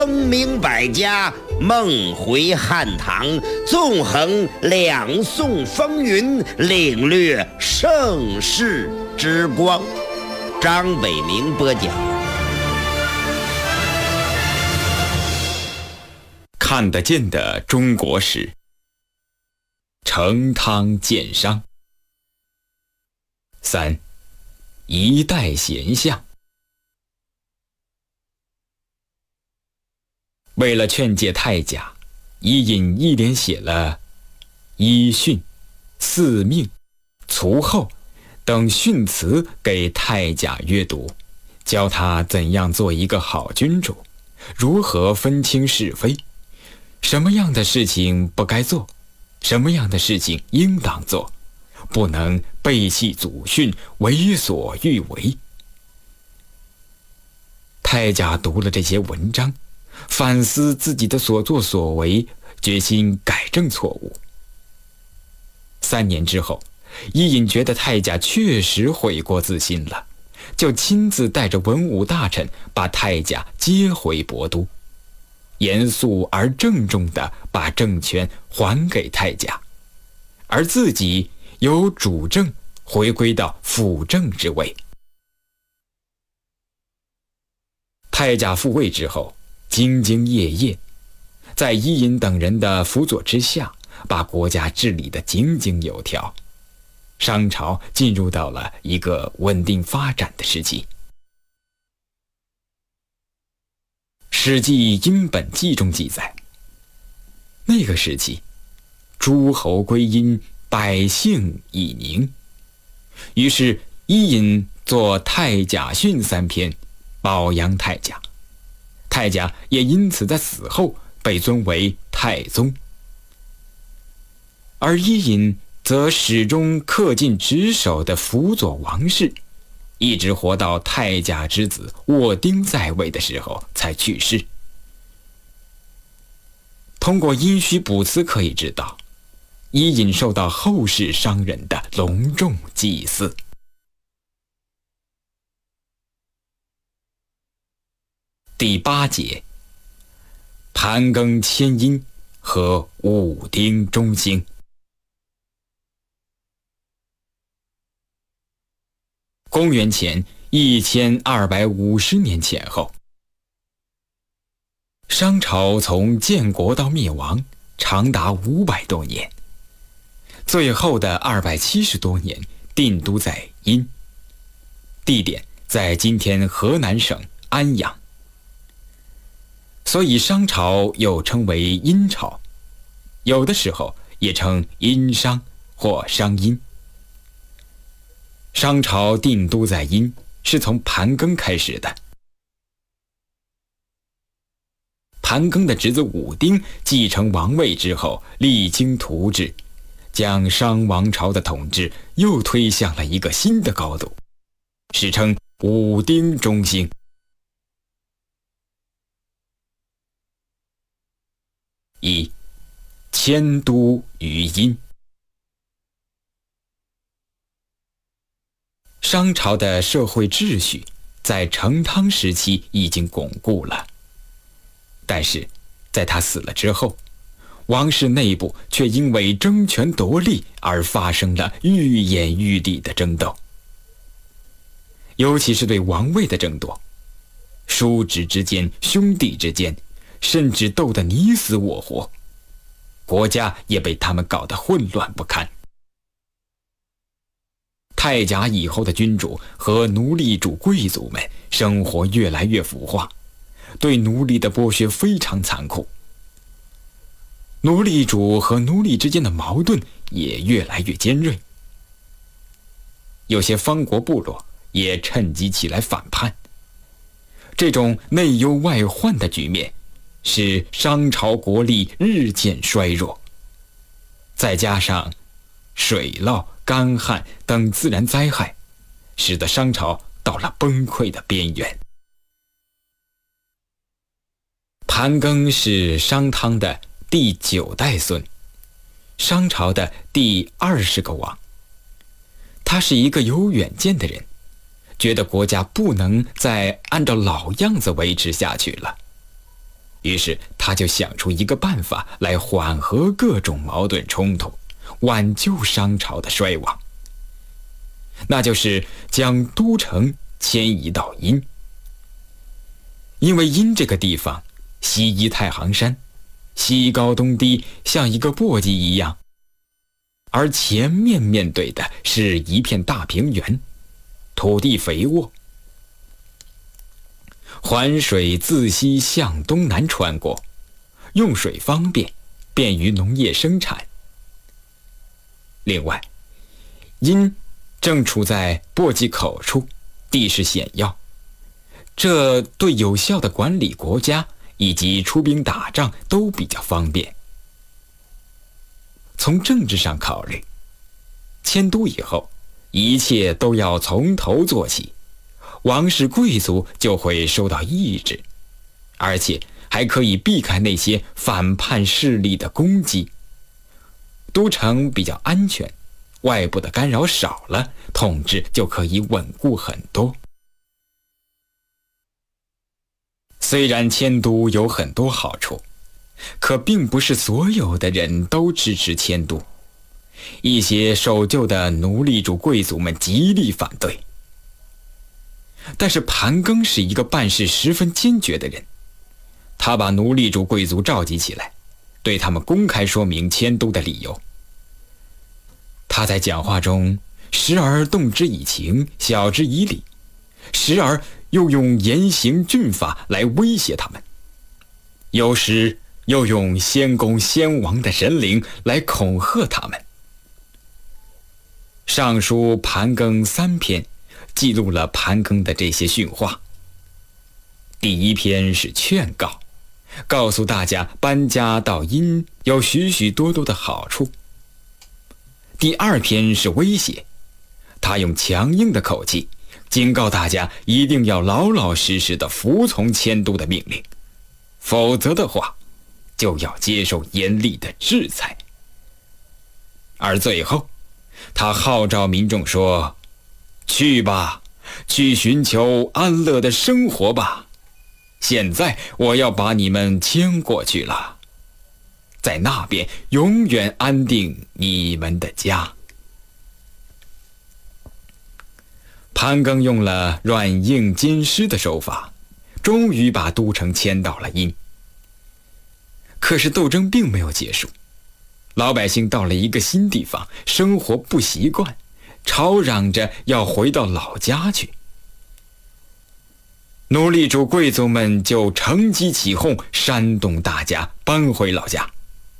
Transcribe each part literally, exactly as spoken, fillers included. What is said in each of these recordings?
声名百家，梦回汉唐，纵横两宋风云，领略盛世之光。张北明播讲。 看得见的中国史，成汤建商。三，一代贤相。为了劝诫太甲，伊尹一连写了伊训、四命、卒后等训词给太甲阅读，教他怎样做一个好君主，如何分清是非，什么样的事情不该做，什么样的事情应当做，不能背弃祖训，为所欲为。太甲读了这些文章，反思自己的所作所为，决心改正错误。三年之后，伊尹觉得太甲确实悔过自新了，就亲自带着文武大臣把太甲接回亳都，严肃而郑重地把政权还给太甲，而自己由主政回归到辅政之位。太甲复位之后，兢兢业业，在伊尹等人的辅佐之下，把国家治理得井井有条，商朝进入到了一个稳定发展的时期。《史记·殷本纪》中记载，那个时期，诸侯归殷，百姓已宁。于是伊尹作《太甲训》三篇，褒扬太甲。太甲也因此在死后被尊为太宗，而伊尹则始终恪尽职守的辅佐王室，一直活到太甲之子沃丁在位的时候才去世。通过殷墟卜辞可以知道，伊尹受到后世商人的隆重祭祀。第八节，盘庚迁殷和武丁中兴。公元前一千二百五十年前后，商朝从建国到灭亡长达五百多年，最后的二百七十多年定都在殷，地点在今天河南省安阳。所以商朝又称为殷朝，有的时候也称殷商或商殷。商朝定都在殷是从盘庚开始的。盘庚的侄子武丁继承王位之后，励精图治，将商王朝的统治又推向了一个新的高度，史称武丁中兴。一，迁都于殷。商朝的社会秩序在成汤时期已经巩固了，但是在他死了之后，王室内部却因为争权夺利而发生了愈演愈烈的争斗，尤其是对王位的争夺，叔侄之间、兄弟之间，甚至斗得你死我活，国家也被他们搞得混乱不堪。太甲以后的君主和奴隶主贵族们生活越来越腐化，对奴隶的剥削非常残酷，奴隶主和奴隶之间的矛盾也越来越尖锐，有些方国部落也趁机起来反叛。这种内忧外患的局面使商朝国力日渐衰弱，再加上水涝、干旱等自然灾害，使得商朝到了崩溃的边缘。盘庚是商汤的第九代孙，商朝的第二十个王。他是一个有远见的人，觉得国家不能再按照老样子维持下去了， 于是他就想出一个办法来缓和各种矛盾冲突，挽救商朝的衰亡，那就是将都城迁移到殷。因为殷这个地方西依太行山，西高东低，像一个簸箕一样，而前面面对的是一片大平原，土地肥沃，环水自西向东南穿过，用水方便，便于农业生产。另外，殷正处在簸箕口处，地势险要，这对有效的管理国家以及出兵打仗都比较方便。从政治上考虑，迁都以后，一切都要从头做起，王室贵族就会受到抑制，而且还可以避开那些反叛势力的攻击。都城比较安全，外部的干扰少了，统治就可以稳固很多。虽然迁都有很多好处，可并不是所有的人都支持迁都。一些守旧的奴隶主贵族们极力反对。但是盘庚是一个办事十分坚决的人，他把奴隶主贵族召集起来，对他们公开说明迁都的理由。他在讲话中时而动之以情，晓之以理，时而又用严刑峻法来威胁他们，有时又用先公先王的神灵来恐吓他们。上书盘庚三篇记录了盘庚的这些训话。第一篇是劝告，告诉大家搬家到殷有许许多多的好处。第二篇是威胁，他用强硬的口气警告大家一定要老老实实的服从迁都的命令，否则的话就要接受严厉的制裁。而最后他号召民众说，去吧，去寻求安乐的生活吧，现在我要把你们迁过去了，在那边永远安定你们的家。盘庚用了软硬兼施的手法，终于把都城迁到了殷。可是斗争并没有结束，老百姓到了一个新地方，生活不习惯，吵嚷着要回到老家去。奴隶主贵族们就乘机起哄，煽动大家搬回老家。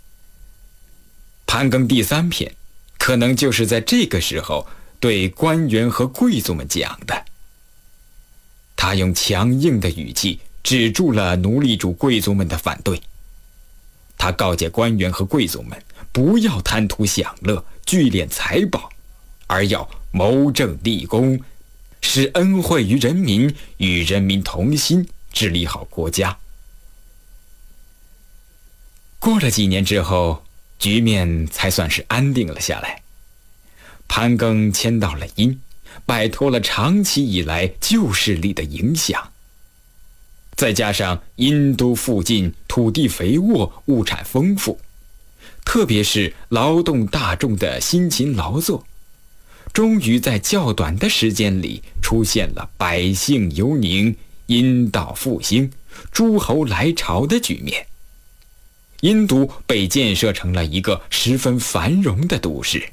盘庚第三篇可能就是在这个时候对官员和贵族们讲的。他用强硬的语气止住了奴隶主贵族们的反对。他告诫官员和贵族们不要贪图享乐，聚敛财宝，而要谋政立功，使恩惠于人民，与人民同心，治理好国家。过了几年之后，局面才算是安定了下来。盘庚迁到了殷，摆脱了长期以来旧势力的影响。再加上殷都附近土地肥沃，物产丰富，特别是劳动大众的辛勤劳作，终于在较短的时间里出现了百姓游宁、殷道复兴、诸侯来朝的局面。殷都被建设成了一个十分繁荣的都市。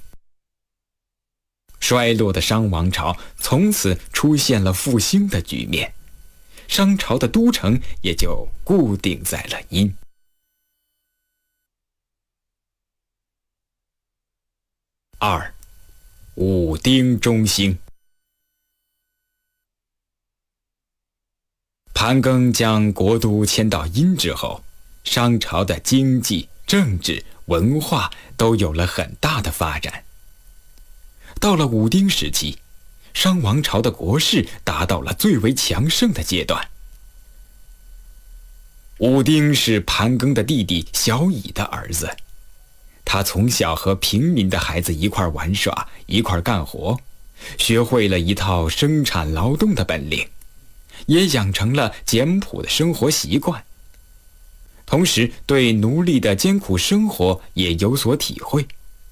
衰落的商王朝从此出现了复兴的局面，商朝的都城也就固定在了殷。二，武丁中兴。盘庚将国都迁到殷之后，商朝的经济、政治、文化都有了很大的发展。到了武丁时期，商王朝的国势达到了最为强盛的阶段。武丁是盘庚的弟弟小乙的儿子，他从小和平民的孩子一块玩耍，一块干活，学会了一套生产劳动的本领，也养成了简朴的生活习惯。 同时对奴隶的艰苦生活也有所体会。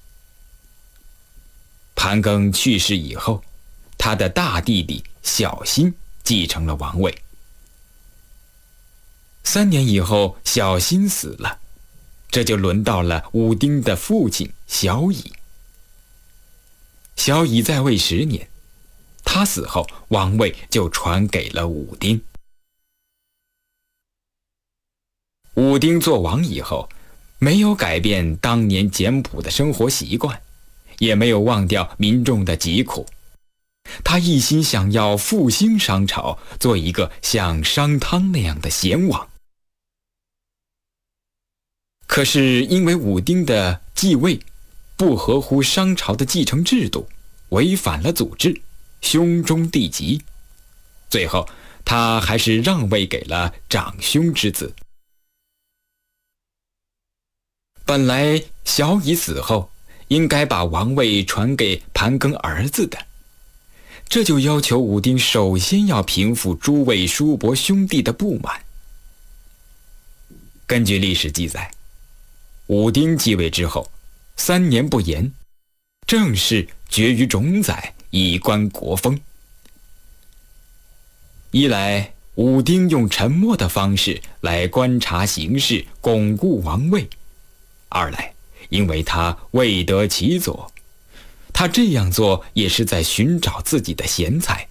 盘庚去世以后，他的大弟弟小辛继承了王位。三年以后，小辛死了，这就轮到了武丁的父亲小乙。小乙在位十年，他死后，王位就传给了武丁。武丁做王以后，没有改变当年简朴的生活习惯，也没有忘掉民众的疾苦。他一心想要复兴商朝，做一个像商汤那样的贤王。可是因为武丁的继位不合乎商朝的继承制度，违反了祖制，兄终弟及，最后他还是让位给了长兄之子。本来小乙死后应该把王位传给盘庚儿子的，这就要求武丁首先要平复诸位叔伯兄弟的不满。根据历史记载，武丁继位之后三年不言，政事决于冢宰，以观国风。一来武丁用沉默的方式来观察形势，巩固王位；二来因为他未得其所，他这样做也是在寻找自己的贤才。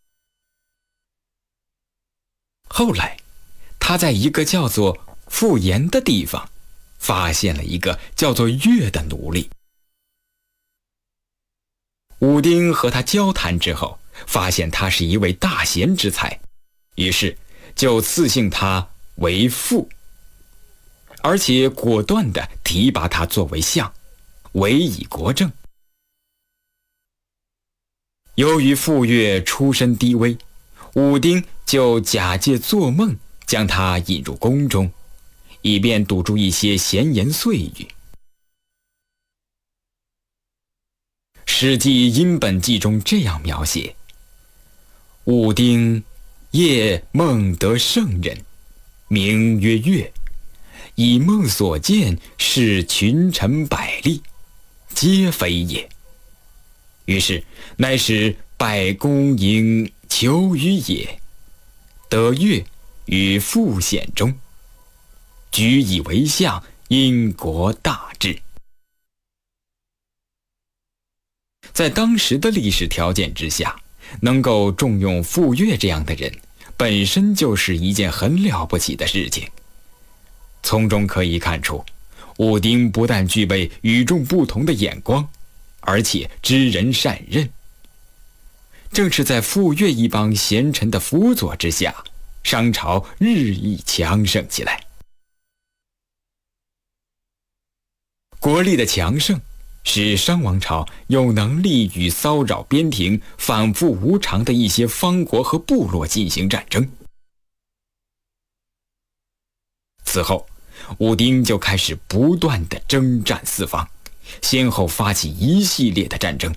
后来他在一个叫做富延的地方发现了一个叫做乐的奴隶。武丁和他交谈之后，发现他是一位大贤之才，于是就赐姓他为富，而且果断地提拔他作为相，委以国政。由于傅说出身低微，武丁就假借做梦将他引入宫中，以便堵住一些闲言碎语。《史记·殷本纪》中这样描写：武丁夜梦得圣人，名曰乐，以梦所见，是群臣百例，皆非也。于是乃使百公迎求于野，得乐于傅显中，举以为相，因国大治。在当时的历史条件之下，能够重用傅说这样的人，本身就是一件很了不起的事情。从中可以看出，武丁不但具备与众不同的眼光，而且知人善任。正是在傅说一帮贤臣的辅佐之下，商朝日益强盛起来。国力的强盛使商王朝有能力与骚扰边庭、反复无常的一些方国和部落进行战争。此后，武丁就开始不断地征战四方，先后发起一系列的战争。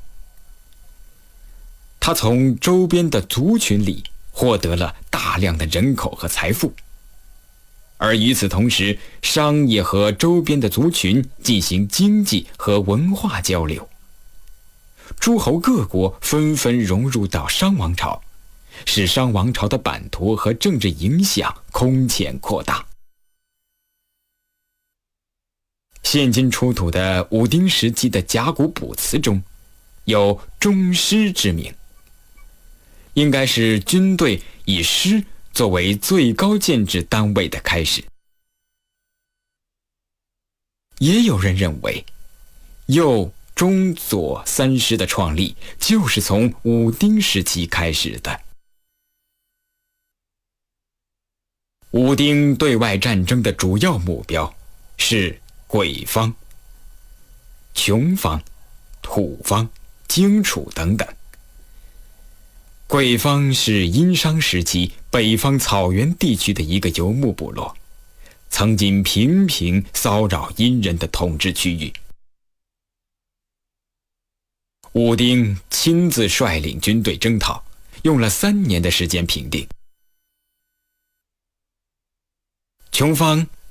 他从周边的族群里获得了大量的人口和财富，而与此同时，商也和周边的族群进行经济和文化交流。诸侯各国纷纷融入到商王朝，使商王朝的版图和政治影响空前扩大。现今出土的武丁时期的甲骨卜辞中有中师之名，应该是军队以师作为最高建制单位的开始。也有人认为，右、中、左三师的创立就是从武丁时期开始的。武丁对外战争的主要目标是鬼方、穷方、土方、荆楚等等。鬼方是殷商时期北方草原地区的一个游牧部落，曾经频频骚扰殷人的统治区域。武丁亲自率领军队征讨，用了三年的时间平定。穷方